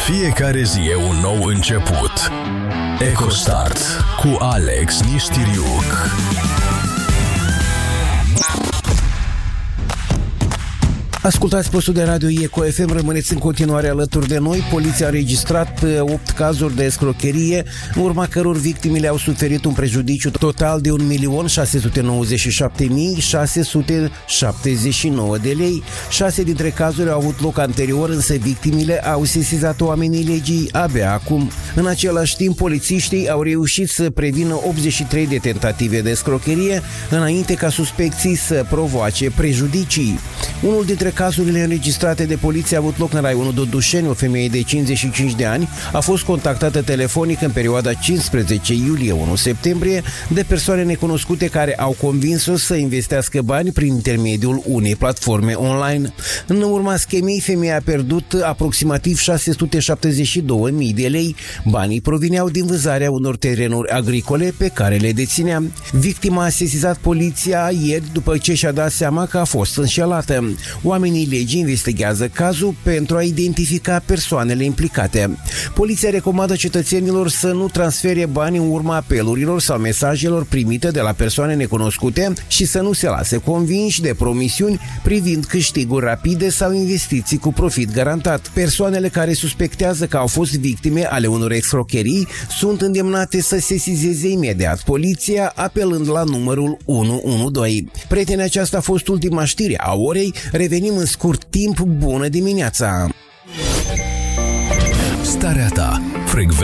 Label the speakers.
Speaker 1: Fiecare zi e un nou început. EcoStart cu Alex Nistiriuc.
Speaker 2: Ascultați postul de radio Eco FM, rămâneți în continuare alături de noi. Poliția a înregistrat 8 cazuri de escrocherie, în urma căror victimele au suferit un prejudiciu total de 1.697.679 de lei. 6 dintre cazuri au avut loc anterior, însă victimele au sesizat oamenii legii abia acum. În același timp, polițiștii au reușit să prevină 83 de tentative de escrocherie, înainte ca suspecții să provoace prejudicii. Unul dintre cazurile înregistrate de poliție a avut loc în raionul Dodușeni. O femeie de 55 de ani a fost contactată telefonic în perioada 15 iulie-1 septembrie de persoane necunoscute care au convins-o să investească bani prin intermediul unei platforme online. În urma schemei, femeia a pierdut aproximativ 672.000 de lei. Banii provineau din vânzarea unor terenuri agricole pe care le deținea. Victima a sesizat poliția ieri după ce și-a dat seama că a fost înșelată. Oamenii legii investigează cazul pentru a identifica persoanele implicate. Poliția recomandă cetățenilor să nu transfere bani în urma apelurilor sau mesajelor primite de la persoane necunoscute și să nu se lase convinși de promisiuni privind câștiguri rapide sau investiții cu profit garantat. Persoanele care suspectează că au fost victime ale unor escrocherii sunt îndemnate să sesizeze imediat poliția apelând la numărul 112. Prieteni, aceasta a fost ultima știre a orei. Revenim în scurt timp. Bună dimineața!
Speaker 1: Starea ta.